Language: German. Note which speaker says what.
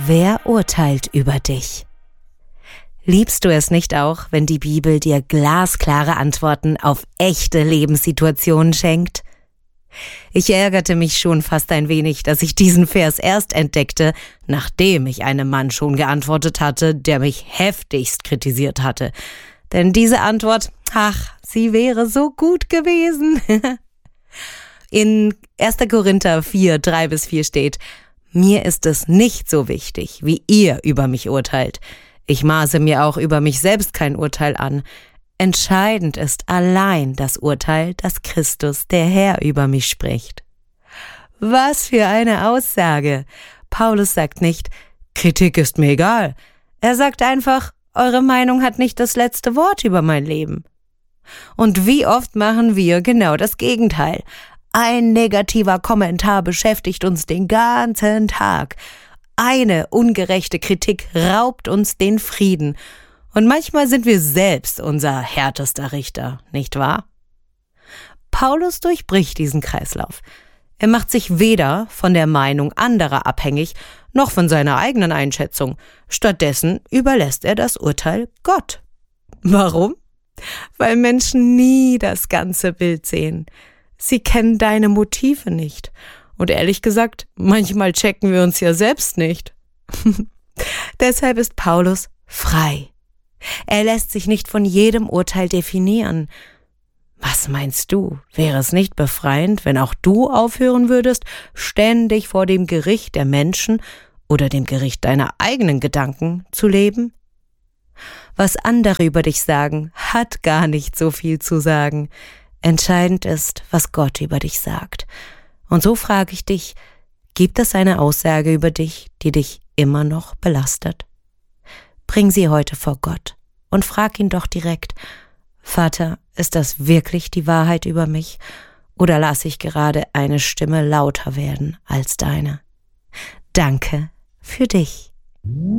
Speaker 1: Wer urteilt über dich? Liebst du es nicht auch, wenn die Bibel dir glasklare Antworten auf echte Lebenssituationen schenkt? Ich ärgerte mich schon fast ein wenig, dass ich diesen Vers erst entdeckte, nachdem ich einem Mann schon geantwortet hatte, der mich heftigst kritisiert hatte. Denn diese Antwort, sie wäre so gut gewesen. In 1. Korinther 4, 3-4 steht: Mir ist es nicht so wichtig, wie ihr über mich urteilt. Ich maße mir auch über mich selbst kein Urteil an. Entscheidend ist allein das Urteil, dass Christus, der Herr, über mich spricht. Was für eine Aussage! Paulus sagt nicht, Kritik ist mir egal. Er sagt einfach, eure Meinung hat nicht das letzte Wort über mein Leben. Und wie oft machen wir genau das Gegenteil? Ein negativer Kommentar beschäftigt uns den ganzen Tag. Eine ungerechte Kritik raubt uns den Frieden. Und manchmal sind wir selbst unser härtester Richter, nicht wahr? Paulus durchbricht diesen Kreislauf. Er macht sich weder von der Meinung anderer abhängig, noch von seiner eigenen Einschätzung. Stattdessen überlässt er das Urteil Gott. Warum? Weil Menschen nie das ganze Bild sehen. Sie kennen deine Motive nicht. Und ehrlich gesagt, manchmal checken wir uns ja selbst nicht. Deshalb ist Paulus frei. Er lässt sich nicht von jedem Urteil definieren. Was meinst du? Wäre es nicht befreiend, wenn auch du aufhören würdest, ständig vor dem Gericht der Menschen oder dem Gericht deiner eigenen Gedanken zu leben? Was andere über dich sagen, hat gar nicht so viel zu sagen. Entscheidend ist, was Gott über dich sagt. Und so frage ich dich, gibt es eine Aussage über dich, die dich immer noch belastet? Bring sie heute vor Gott und frag ihn doch direkt: Vater, ist das wirklich die Wahrheit über mich oder lasse ich gerade eine Stimme lauter werden als deine? Danke für dich.